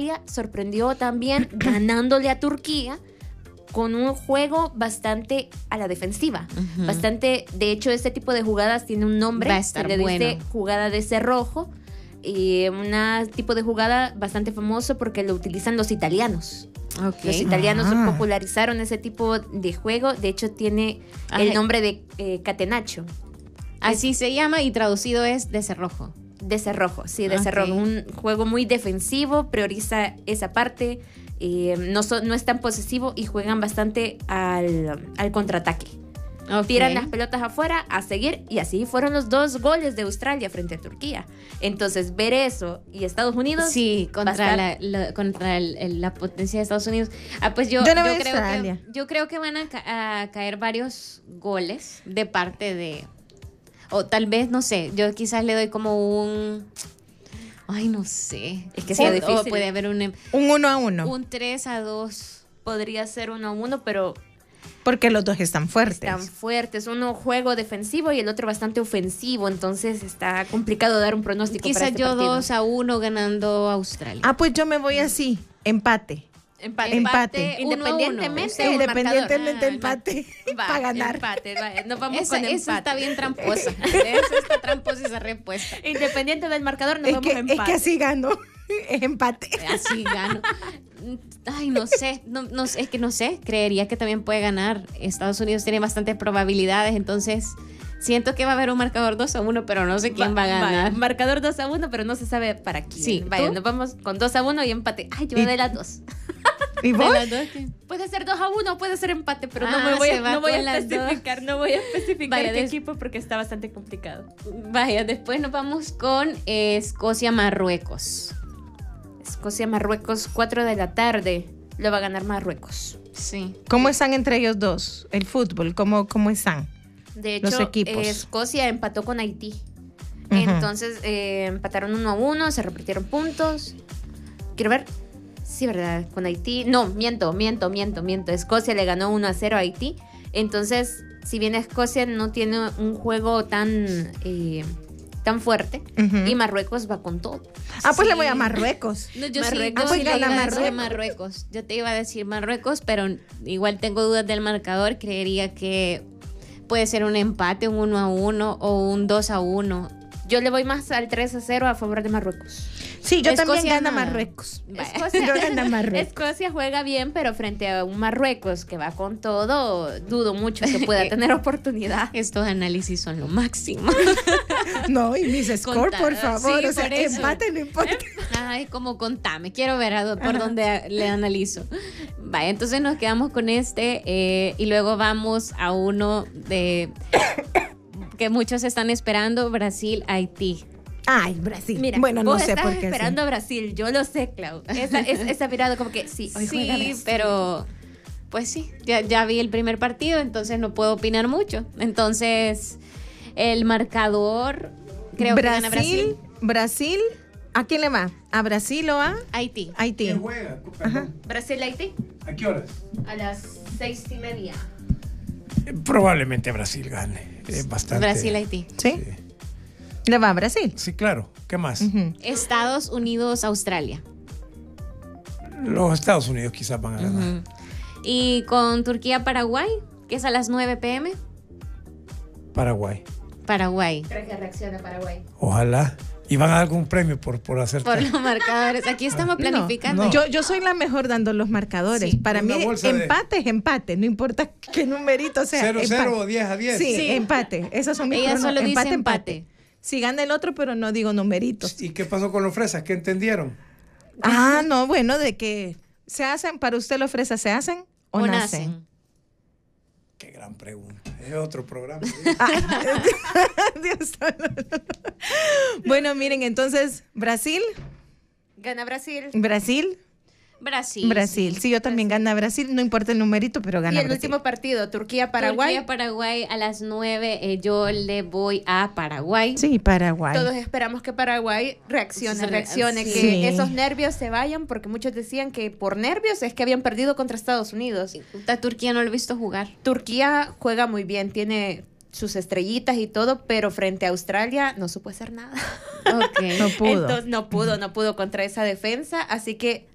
Australia sorprendió también ganándole a Turquía con un juego bastante a la defensiva. Bastante, de hecho, este tipo de jugadas tiene un nombre. Va a estar se le dice bueno. jugada de cerrojo. Y un tipo de jugada bastante famoso porque lo utilizan los italianos. Okay. Los italianos popularizaron ese tipo de juego. De hecho, tiene el nombre de catenaccio. Así se llama y traducido es de cerrojo. De cerrojo, sí, de cerrojo. Un juego muy defensivo, prioriza esa parte. No es tan posesivo y juegan bastante al contraataque. Tiran las pelotas afuera a seguir, y así fueron los 2 goles de Australia frente a Turquía. Entonces, ver eso y Estados Unidos. Sí, contra la potencia de Estados Unidos. Pues yo creo que van a caer varios goles de parte de, o tal vez, no sé, yo quizás le doy como un... Ay, no sé. Es que sea difícil. O puede haber un 1-1. Un 3-2. Podría ser 1-1, pero... Porque los dos están fuertes. Están fuertes. Uno juego defensivo y el otro bastante ofensivo. Entonces está complicado dar un pronóstico. Quizás para este yo partido. 2-1 ganando Australia. Pues yo me voy así. Empate. Independientemente empate. Para ganar. Nos vamos Esa con empate. está bien tramposa. Esa está tramposa esa respuesta. Independiente del marcador, nos vamos empate. Es que así gano. Es empate. Así gano. Ay, no sé. No, es que no sé. Creería que también puede ganar. Estados Unidos tiene bastantes probabilidades. Entonces, siento que va a haber un marcador 2-1, pero no sé quién va a ganar. Marcador 2-1, pero no se sabe para quién. Sí, vaya, nos vamos con 2-1 y empate. Ay, yo de las dos. ¿Y vos? Puede ser 2-1, puede ser empate, pero no voy a especificar qué equipo porque está bastante complicado. Vaya, después nos vamos con Escocia-Marruecos. Escocia-Marruecos, 4 de la tarde. Lo va a ganar Marruecos. Sí. ¿Cómo están entre ellos dos? El fútbol, ¿cómo están? De hecho, los equipos. Escocia empató con Haití. Entonces, empataron 1-1, se repartieron puntos. Quiero ver. Sí, ¿verdad? Con Haití. No, miento. Escocia le ganó 1-0 a Haití. Entonces, si bien Escocia no tiene un juego tan fuerte, y Marruecos va con todo. Pues le voy a Marruecos. No, yo Marruecos, sí le iba a decir Marruecos. Yo te iba a decir Marruecos, pero igual tengo dudas del marcador. Creería que puede ser un empate, un 1-1 o un 2-1. Yo le voy más al 3-0 a favor de Marruecos. Sí, yo Escocia también gana nada. Marruecos. Escocia juega bien, pero frente a un Marruecos que va con todo, dudo mucho que pueda tener oportunidad. Estos análisis son lo máximo. No, y mis score, por favor. Sí, o sea, por eso. empate no importa. Ay, como contame, quiero ver por dónde le analizo. Vaya, entonces nos quedamos con y luego vamos a uno de que muchos están esperando, Brasil-Haití. Ay, Brasil. Mira, bueno, no vos sé estás por qué. esperando a Brasil, yo lo sé, Clau. Esa mirada como que sí, hoy juega Brasil. Pero pues sí, ya vi el primer partido, entonces no puedo opinar mucho. Entonces, el marcador creo que gana Brasil. Brasil, ¿a quién le va? ¿A Brasil o a Haití? Haití. ¿Quién juega? Brasil-Haití ¿A qué horas? a las 6:30. Probablemente Brasil gane. Bastante. Brasil-Haití. ¿Sí? ¿Le va a Brasil? Sí, claro. ¿Qué más? Estados Unidos-Australia. Los Estados Unidos quizás van a ganar. Y con Turquía-Paraguay, que es a las 9 p.m. Paraguay. Paraguay. Creo que reacciona Paraguay. Ojalá. Y van a dar algún premio por hacer. Por los marcadores. Aquí estamos planificando. No. Yo soy la mejor dando los marcadores. Sí. Para mí, empate es empate. No importa qué numerito sea. 0-0 o 10-10. Sí, empate. Esos son mis Ella solo dice empate. Si gana el otro, pero no digo numeritos. ¿Y qué pasó con los fresas? ¿Qué entendieron? No, bueno, de que se hacen, para usted los fresas, ¿se hacen o nacen? Qué gran pregunta. Es otro programa. Dios. Bueno, miren, entonces, Brasil. Gana Brasil. Brasil. Sí, yo también gana Brasil. No importa el numerito, pero gana Y el Brasil. último partido, Turquía-Paraguay. Turquía-Paraguay a las 9. Yo le voy a Paraguay. Sí, Paraguay. Todos esperamos que Paraguay reaccione, Sí. que esos nervios se vayan, porque muchos decían que por nervios es que habían perdido contra Estados Unidos. A Turquía no lo he visto jugar. Turquía juega muy bien, tiene sus estrellitas y todo, pero frente a Australia no supo hacer nada. Ok. No pudo. Entonces no pudo contra esa defensa, así que